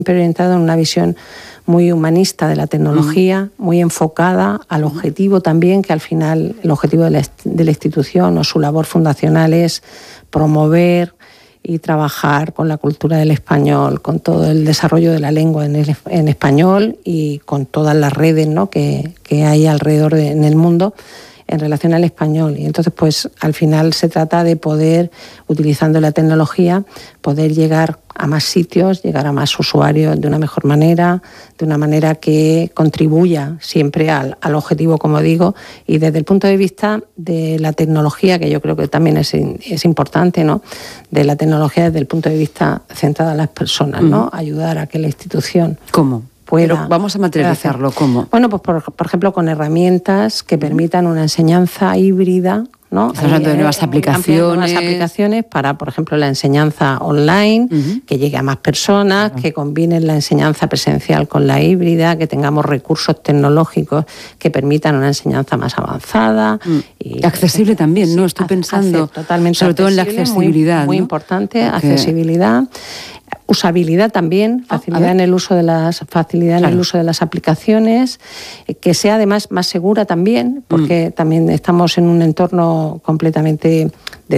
orientado en una visión muy humanista de la tecnología, muy enfocada al objetivo también, que al final el objetivo de la institución o su labor fundacional es promover y trabajar con la cultura del español, con todo el desarrollo de la lengua en español y con todas las redes, ¿no?, que hay alrededor en el mundo en relación al español. Y entonces, pues al final se trata de poder, utilizando la tecnología, poder llegar a más sitios, llegar a más usuarios de una mejor manera, de una manera que contribuya siempre al objetivo, como digo, y desde el punto de vista de la tecnología, que yo creo que también es importante, ¿no?, de la tecnología desde el punto de vista centrado en las personas, ¿no?, ayudar a que la institución... ¿Cómo? Pero vamos a materializarlo, ¿cómo? Bueno, pues por ejemplo, con herramientas que permitan una enseñanza híbrida, ¿no? Estás hablando de nuevas aplicaciones para, por ejemplo, la enseñanza online, que llegue a más personas, que combinen la enseñanza presencial con la híbrida, que tengamos recursos tecnológicos que permitan una enseñanza más avanzada. Y accesible también, ¿no? Estoy pensando totalmente sobre todo en la accesibilidad. Muy importante, accesibilidad. Usabilidad también, facilidad en el uso de las en el uso de las aplicaciones, que sea además más segura también, porque también estamos en un entorno completamente de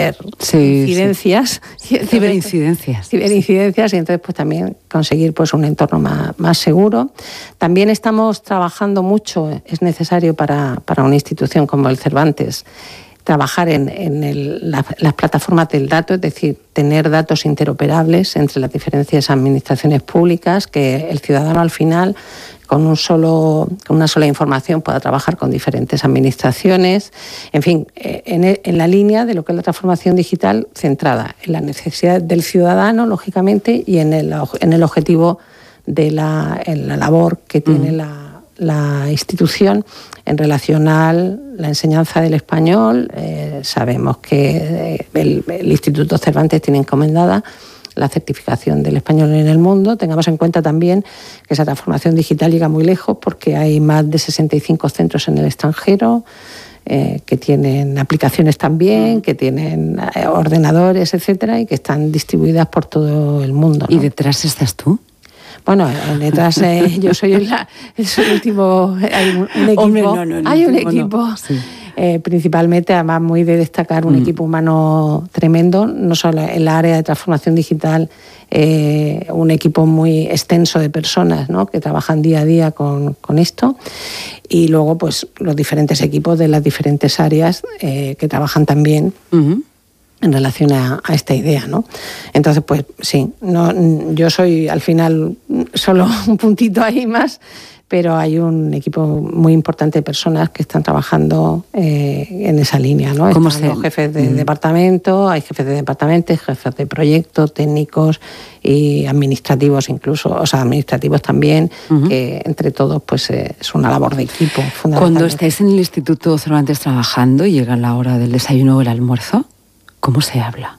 ciberincidencias, ciberincidencias, y entonces pues también conseguir pues un entorno más seguro. También estamos trabajando mucho, es necesario para una institución como el Cervantes, trabajar en las plataformas del dato, es decir, tener datos interoperables entre las diferentes administraciones públicas, que el ciudadano al final con una sola información pueda trabajar con diferentes administraciones, en fin, en la línea de lo que es la transformación digital centrada en las necesidades del ciudadano, lógicamente, y en el objetivo de en la labor que tiene la institución en relación a la enseñanza del español. Sabemos que el Instituto Cervantes tiene encomendada la certificación del español en el mundo. Tengamos en cuenta también que esa transformación digital llega muy lejos porque hay más de 65 centros en el extranjero que tienen aplicaciones también, que tienen ordenadores, etcétera, y que están distribuidas por todo el mundo, ¿no? ¿Y detrás estás tú? Bueno, detrás yo soy el último. Hay un equipo. Hombre, hay un equipo. Sí. Principalmente, además, muy de destacar un equipo humano tremendo, no solo en la área de transformación digital, un equipo muy extenso de personas, ¿no?, que trabajan día a día con esto, y luego pues los diferentes equipos de las diferentes áreas que trabajan también en relación a esta idea, ¿no? Entonces, pues sí, yo soy al final solo un puntito ahí más, pero hay un equipo muy importante de personas que están trabajando en esa línea, ¿no? Están los jefes de departamento, hay jefes de departamento, jefes de proyecto, técnicos y administrativos incluso, o sea, administrativos también, que entre todos pues es una labor de equipo fundamental. Cuando estáis en el Instituto Cervantes trabajando y llega la hora del desayuno o el almuerzo, ¿cómo se habla?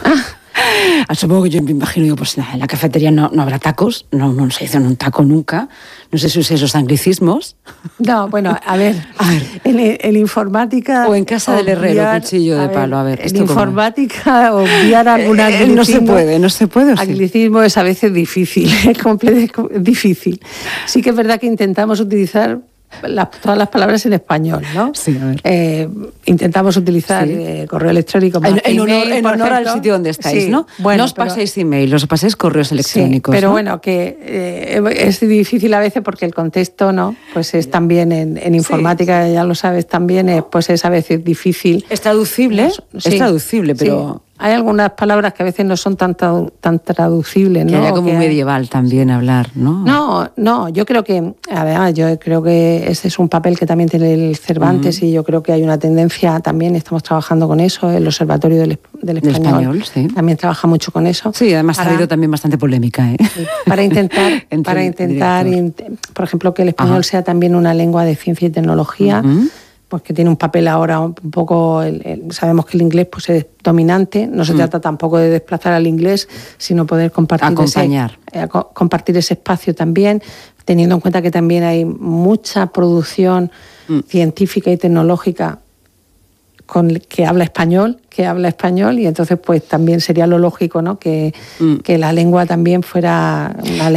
Supongo que yo me imagino, digo, pues nada, en la cafetería no habrá tacos, no se hizo un taco nunca, no sé si usáis esos anglicismos. No, bueno, a ver. En informática... O en casa del herrero, cuchillo de palo, a ver. En informática, obviar algún anglicismo... No se puede. Anglicismo es a veces difícil, es difícil. Sí que es verdad que intentamos utilizar todas las palabras en español, ¿no? Sí, a ver. Intentamos utilizar correo electrónico más en honor al sitio donde estáis, sí, ¿no? Bueno, no os paséis email, os paséis correos electrónicos. Sí, pero ¿no? bueno, que es difícil a veces porque el contexto, ¿no? Pues es también en informática, ya lo sabes también, pues es a veces difícil. Es traducible, pero... Sí. Hay algunas palabras que a veces no son tan traducibles, ¿no? Que era como medieval también hablar, ¿no? No, yo creo que, además, ese es un papel que también tiene el Cervantes y yo creo que hay una tendencia también, estamos trabajando con eso, el Observatorio del Español sí. También trabaja mucho con eso. Sí, además ha habido también bastante polémica, ¿eh? Sí, para intentar, por ejemplo, que el español sea también una lengua de ciencia y tecnología, pues que tiene un papel ahora un poco, sabemos que el inglés pues es dominante, no se trata tampoco de desplazar al inglés, sino poder compartir ese espacio también, teniendo en cuenta que también hay mucha producción científica y tecnológica que habla español, y entonces pues también sería lo lógico, ¿no? Que la lengua también fuera una